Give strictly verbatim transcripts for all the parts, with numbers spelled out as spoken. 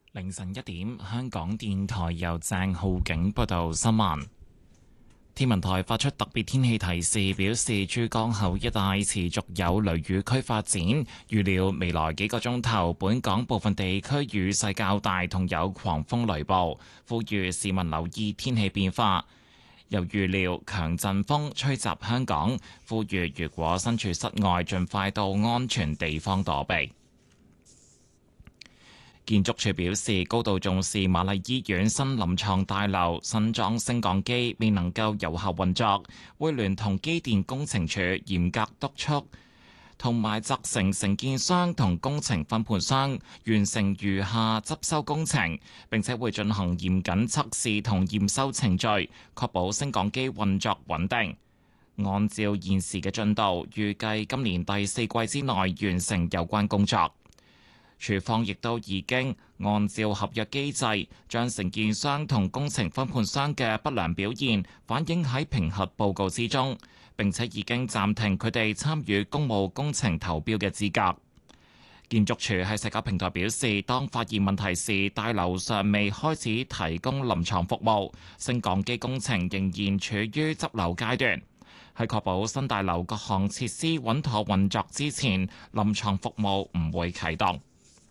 凌晨一點，香港電台由鄭浩景報道新聞。天文台發出特別天氣提示，表示珠江口一帶持續有雷雨區發展，預料未來幾個鐘頭，本港部分地區雨勢較大，同有狂風雷暴，呼籲市民留意天氣變化。又預料強陣風吹襲香港，呼籲如果身處室外，盡快到安全地方躲避。建築署表示，高度重視瑪麗醫院新臨床大樓新裝升降機未能夠有效運作，會聯同機電工程署嚴格督促，同埋責成承建商同工程分判商完成餘下執修工程，並且會進行嚴謹測試同驗收程序，確保升降機運作穩定。按照現時嘅進度，預計今年第四季之內完成有關工作。署方亦都已經按照合約機制，將承建商同工程分判商嘅不良表現反映喺評核報告之中，並且已經暫停佢哋參與公務工程投標嘅資格。建築署喺社交平台表示，當發現問題時，大樓尚未開始提供臨床服務，升降機工程仍然處於執樓階段。喺確保新大樓各項設施穩妥運作之前，臨床服務唔會啟動。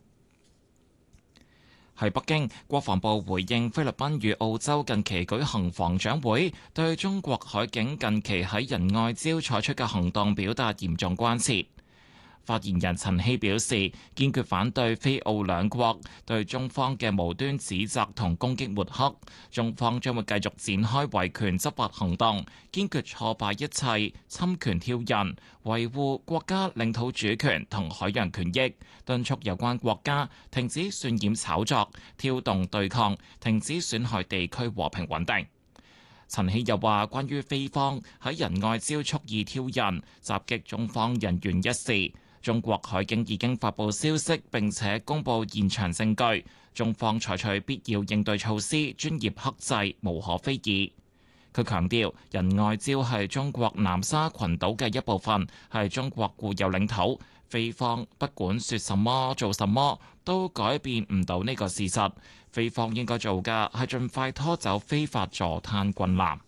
喺北京，國防部回應菲律賓與澳洲近期舉行防長會，對中國海警近期喺仁愛礁採取嘅行動表達嚴重關切。發言人陳希表示，堅決反對菲澳兩國對中方嘅無端指責同攻擊抹黑，中方將會繼續展開維權執法行動，堅決挫敗一切侵權挑釁，維護國家領土主權同海洋權益，敦促有關國家停止渲染炒作、挑動對抗，停止損害地區和平穩定。陳希又話，關於菲方喺仁愛礁蓄意挑釁、襲擊中方人員一事，中國海警已經發布消息，並且公布現場證據，中方採取必要應對措施，專業克制，無可非議。佢強調，仁愛礁係中國南沙群島嘅一部分，係中國固有領土，菲方不管說什麼做什麼，都改變唔到呢個事實。菲方應該做嘅係盡快拖走非法坐灘軍艦。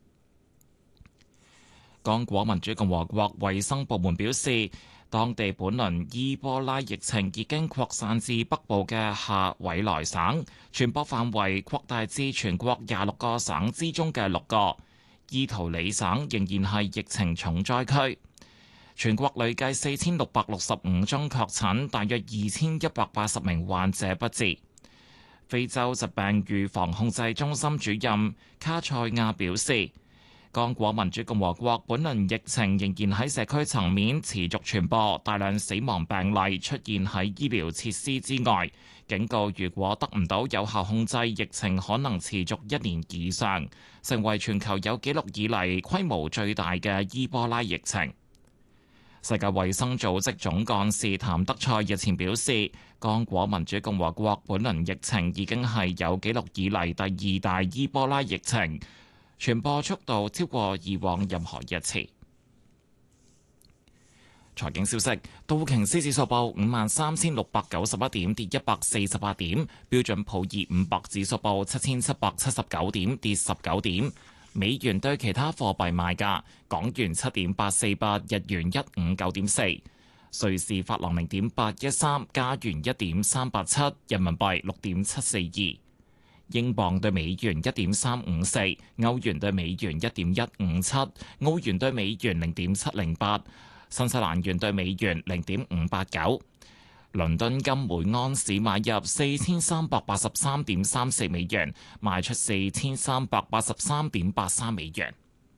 剛果民主共和國衛生部門表示，當地本輪伊波拉疫情已經擴散至北部嘅夏委萊省，傳播範圍擴大至全國廿六個省之中嘅六個。伊圖里省仍然係疫情重災區，全國累計四千六百六十五宗確診，大約二千一百八十名患者不治。非洲疾病預防控制中心主任卡塞亞表示，剛果民主共和國本輪疫情仍然喺社區層面持續傳播，大量死亡病例出現喺醫療設施之外，警告如果得唔到有效控制，疫情可能持續一年以上，成為全球有紀錄以嚟規模最大嘅伊波拉疫情。世界衛生組織總幹事譚德塞日前表示，剛果民主共和國本輪疫情已經係有紀錄以嚟第二大伊波拉疫情，傳播速度超過以往任何一次。財經消息，道瓊斯指數報五萬三千六百九十一點，跌一百四十八點；標準普爾五百指數報七千七百七十九點，跌十九點。美元對其他貨幣賣價：港元七點八四八，日元一五九點四，瑞士法郎零點八一三，加元一點三八七，人民幣六點七四二。英鎊對美元一點三五四，歐元對美元一點一五七，澳元對美元零點七零八，新西蘭元對美元零點五八九。倫敦金每安士買入四千三百八十三點三四美元，賣出四千三百八十三點八三美元。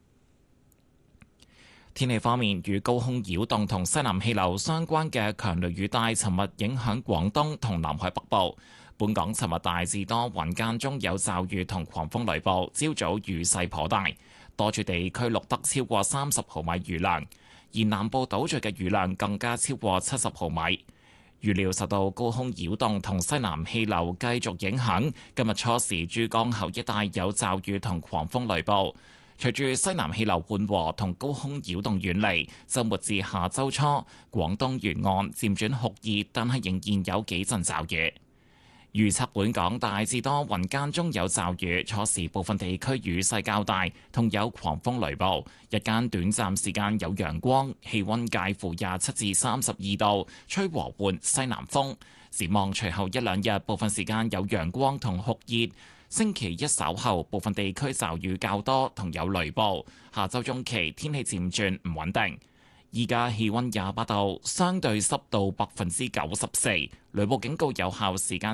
天氣方面，與高空擾動同西南氣流相關嘅強雷雨帶，尋日影響廣東同南海北部。本港尋日大致多雲，間中有驟雨同狂風雷暴，朝早雨勢頗大，多處地區錄得超過三十毫米雨量，而南部島嶼嘅雨量更加超過七十毫米。預料受到高空擾動同西南氣流繼續影響，今日初時珠江口一帶有驟雨同狂風雷暴。隨住西南氣流緩和同高空擾動遠離，週末至下週初，廣東沿岸漸轉酷熱，但係仍然有幾陣驟雨。 預測本港大致多雲間中有驟雨，初時部分地區雨勢較大，同有狂風雷暴。日間短暫時間有陽光，氣溫介乎廿七至三十二度，吹和緩西南風。展望隨後一兩日，部分時間有陽光同酷熱。星期一稍後，部分地區驟雨較多，同有雷暴。下週中期天氣漸轉唔穩定。依家氣溫廿八度，相對濕度百分之九十四，雷暴警告有效時間